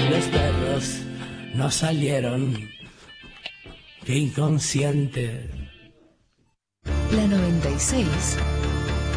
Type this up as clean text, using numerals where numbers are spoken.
y los perros no salieron. Qué inconsciente. La 96